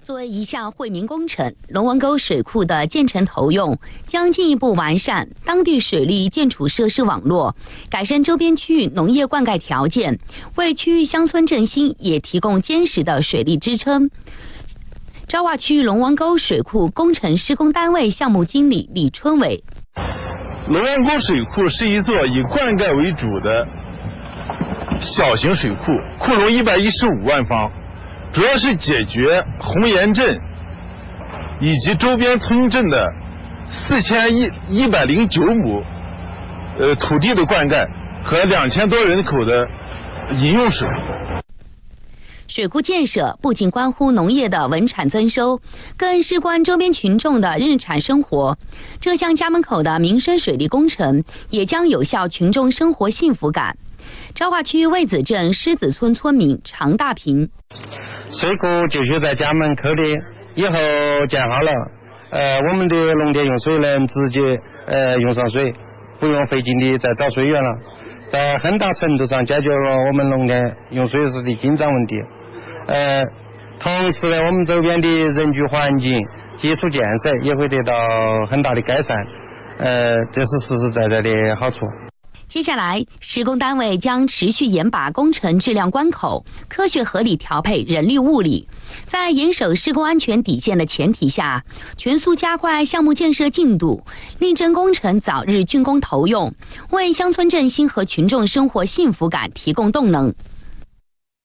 作为一项惠民工程，龙王沟水库的建成投用，将进一步完善当地水利建筑设施网络，改善周边区域农业灌溉条件，为区域乡村振兴也提供坚实的水利支撑。昭化区龙王沟水库工程施工单位项目经理李春伟： 龙王沟水库是一座以灌溉为主的小型水库，库容115万方。主要是解决红岩镇以及周边村镇的4109亩土地的灌溉和2000多人口的饮用水。 水库建设不仅关乎农业的稳产增收，更事关周边群众的日产生活。这项家门口的民生水利工程也将有效群众生活幸福感。昭化区魏子镇狮子村村民常大平： 水库就在家门口的，以后建好了，我们的农田用水能直接用上水，不用费劲的再找水源了，在很大程度上解决了我们农田用水时的紧张问题。同时呢，我们周边的人居环境、基础建设也会得到很大的改善，这是实实在在的好处。 接下来，施工单位将持续严把工程质量关口，科学合理调配人力物力，在严守施工安全底线的前提下，全速加快项目建设进度，力争工程早日竣工投用，为乡村振兴和群众生活幸福感提供动能。